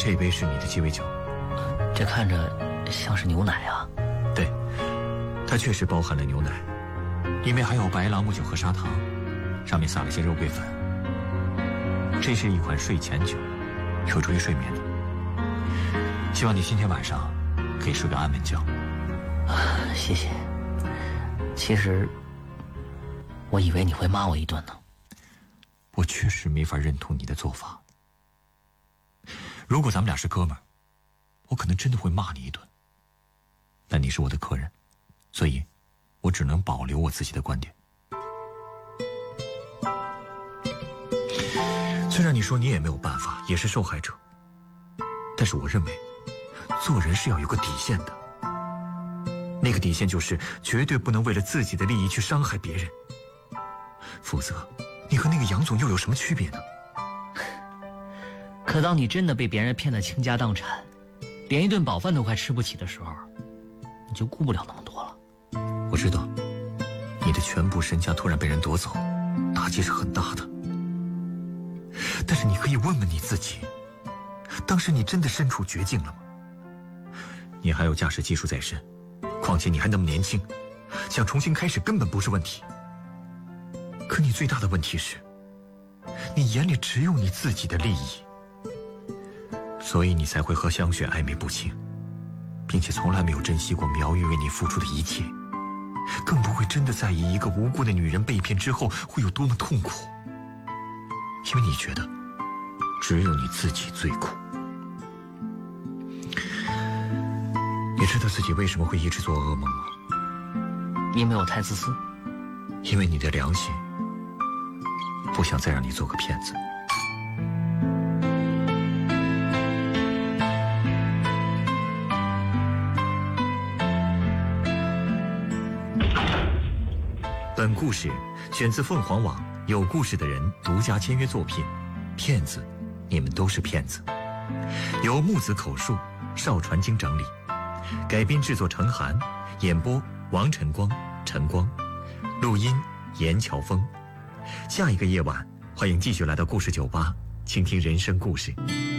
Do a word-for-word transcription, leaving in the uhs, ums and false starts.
这杯是你的鸡尾酒。 这看着像是牛奶啊。 对，它确实包含了牛奶，里面还有白朗姆酒和砂糖，上面撒了些肉桂粉。这是一款睡前酒，有助于睡眠的。希望你今天晚上可以睡个安稳觉。 啊，谢谢。其实我以为你会骂我一顿呢。 我确实没法认同你的做法。如果咱们俩是哥们儿，我可能真的会骂你一顿。但你是我的客人，所以我只能保留我自己的观点。虽然你说你也没有办法，也是受害者，但是我认为做人是要有个底线的。那个底线就是绝对不能为了自己的利益去伤害别人，否则你和那个杨总又有什么区别呢？ 可当你真的被别人骗得倾家荡产，连一顿饱饭都快吃不起的时候，你就顾不了那么多了。 我知道你的全部身家突然被人夺走，打击是很大的，但是你可以问问你自己，当时你真的身处绝境了吗？你还有驾驶技术在身，况且你还那么年轻，想重新开始根本不是问题。可你最大的问题是，你眼里只有你自己的利益，所以你才会和香雪暧昧不清，并且从来没有珍惜过苗玉为你付出的一切，更不会真的在意一个无辜的女人被骗之后会有多么痛苦，因为你觉得只有你自己最苦。你知道自己为什么会一直做噩梦吗？ 因为我太自私。 因为你的良心不想再让你做个骗子。本故事选自凤凰网有故事的人独家签约作品《骗子，你们都是骗子》，由木子口述，邵传经整理，改编制作陈寒，演播王晨光、陈光，录音严乔峰。下一个夜晚，欢迎继续来到故事酒吧，倾听人生故事。